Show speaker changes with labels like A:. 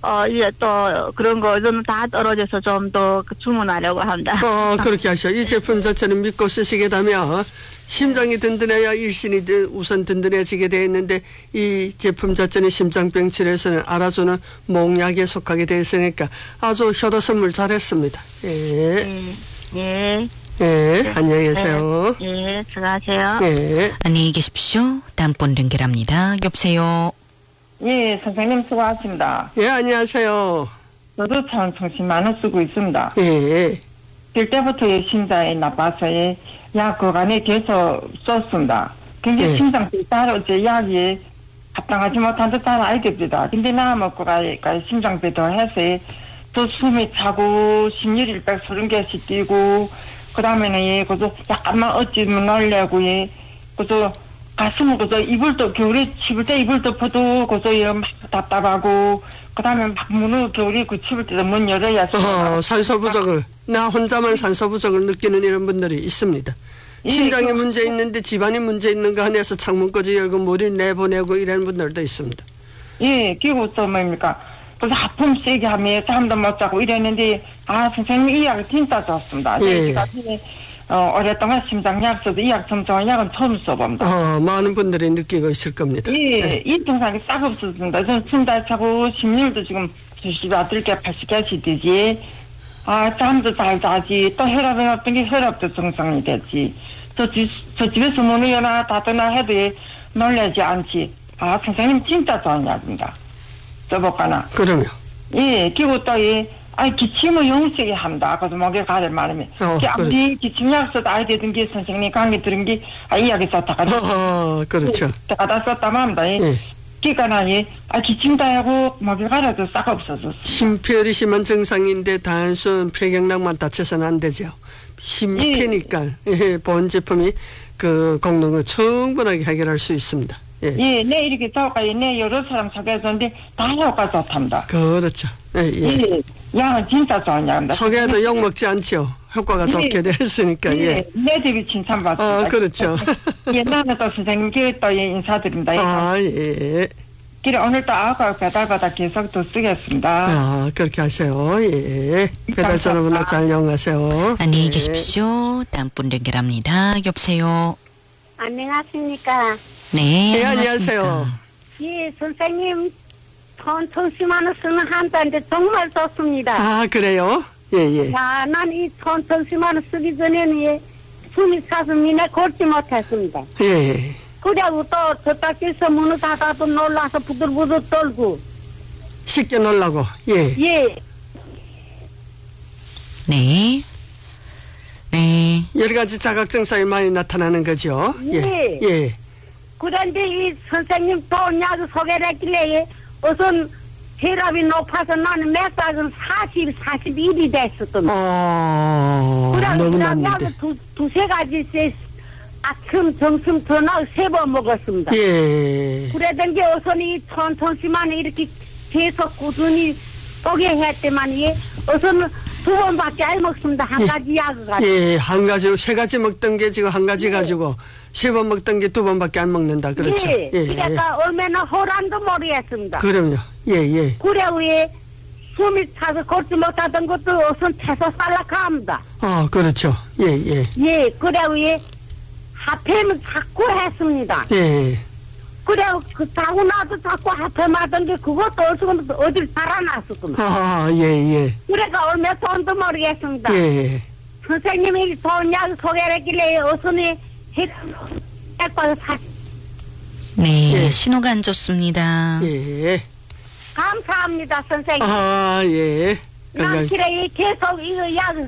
A: 이제 또 그런 거 좀 다 떨어져서 좀 더 주문하려고 합니다.
B: 그렇게 하셔. 이 제품 자체는 믿고 쓰시게 되면 심장이 든든해야 일신이 우선 든든해지게 되어 있는데 이 제품 자체는 심장병 치료에서는 알아주는 몽약에 속하게 되어 있으니까 아주 효도 선물 잘했습니다. 예.
A: 예.
B: 예, 안녕히 계세요.
A: 예, 들어가세요.
B: 예.
C: 안녕히 계십시오. 다음 분 연결합니다. 여보세요.
D: 예, 선생님 수고하십니다.
B: 예, 안녕하세요.
D: 저도 참 정신 많이 쓰고 있습니다.
B: 예.
D: 될 때부터 심장이 나빠서 약 거간에 계속 썼습니다. 근데
B: 예.
D: 심장병 따로 제 약이 합당하지 못한 듯 잘 알겠습니다. 근데 나 먹고 가니까 심장병 더 해서 또 숨이 차고 심혈일백 서른 개씩 뛰고 그 다음에는 그저 약간만 어찌면 놀래고 그저 가슴은 그저 이불도 겨울에 칩을 때 이불 덮어도 그저 막 답답하고 그 다음에 막 문을 겨울에 그 칩을 때도 문 열어야
B: 산소 부족을 나 혼자만 산소 부족을 느끼는 이런 분들이 있습니다. 심장에 문제 있는데 집안에 문제 있는 거 안에서 창문까지 열고 물을 내보내고 이런 분들도 있습니다.
D: 예, 그리고 또 뭡니까? 그래서 아픔 세게 하면 잠도 못 자고 이랬는데 선생님 이 약이 진짜 좋습니다.
B: 예.
D: 제가 오랫동안 심장약 써도 이 약 점정한 약은 처음 써봅니다.
B: 많은 분들이 느끼고 있을 겁니다.
D: 예,
B: 네.
D: 이 증상이 싹 없었습니다. 저는 숨잘 차고 심률도 지금 70개 80개씩 되지. 잠도 잘 자지. 또 혈압이 높은 게 혈압도 정상이 됐지. 저 집에서 문을 여나 닫거나 해도 놀라지 않지. 선생님 진짜 좋은 약입니다. 써볼까나.
B: 그럼요.
D: 예, 그리고 또 기침을 영세게 합니다. 그래서 목에 가를 말하면. 아무리 기침약 써도 아이 되던 게 선생님 강의 들은 게 이 약이 썼다가.
B: 그렇죠.
D: 다 썼다만 합니다.
B: 예.
D: 그러니까 기침도 하고 목에 가라도 싹 없어졌어.
B: 심폐열이 심한 증상인데 단순 폐경락만 다쳐서는 안 되죠. 심폐니까 본 제품이 그功能을 충분하게 해결할 수 있습니다.
D: 예, 내 이렇게 자고가 내 여러 사람 소개해줬는데 다 효과 좋답니다.
B: 그렇죠. 예.
D: 약은 진짜 좋은 약입니다.
B: 소개해도 욕 먹지 않죠. 효과가 좋게 됐으니까. 예.
D: 내 집이 칭찬받습니다.
B: 그렇죠.
D: 옛날에 또 선생님께 또 인사드립니다.
B: 예.
D: 그래 오늘 또 배달받아 계속 또 쓰겠습니다.
B: 그렇게 하세요. 예. 배달 전화번호 잘 이용하세요.
C: 안녕히 계십시오. 다음 분 연결합니다. 여보세요.
E: 안녕하십니까.
C: 네,
B: 안녕하세요.
E: 예, 선생님 돈 1000만 원 쓰는 한자인데 정말 좋습니다.
B: 그래요? 예.
E: 난 이 돈 1000만 원 쓰기 전에는 숨이 차서 미네 걷지 못했습니다.
B: 예.
E: 그리고 또 저쪽에서 문을 닫아도 놀라서 부들부들 떨고.
B: 쉽게 놀라고. 예.
E: 예.
C: 네.
B: 여러 가지 자각 증상이 많이 나타나는 거죠.
E: 예. 그런데 이 선생님 돈 약을 소개를 했길래 우선 혈압이 높아서 나는 맥박은 41이 됐었거든요.
B: 너무 낮는데.
E: 약을 두세 가지 아침, 점심, 저녁 3번 먹었습니다.
B: 예.
E: 그러던 게 우선 이 천천히만 이렇게 계속 꾸준히 오게 했더만 우선 2번밖에 안 먹습니다. 한 가지 약을 가지고.
B: 예, 한 가지, 3가지 먹던 게 지금 한 가지 가지고 3번 먹던 게 2번밖에 안 먹는다. 그렇죠.
E: 예. 그러니까 얼마나 허란도 모르겠습니다.
B: 그럼요. 예.
E: 그래 왜 숨이 차서 걷지 못하던 것도 우선 채소 살락합니다.
B: 그렇죠. 예.
E: 예, 그래 왜 하품을 자꾸 했습니다.
B: 예.
E: 그래 자고 나도 자꾸 하품하던 게 그것도 어딜 달아놨었구만.
B: 예.
E: 그래가 얼마 돈도 모르겠습니다.
B: 예.
E: 선생님이 돈 약 소개했길래 우선이 핵과를
C: 네, 신호가 안 좋습니다.
B: 예.
E: 감사합니다, 선생님.
B: 예.
E: 난 그래 계속 이거 약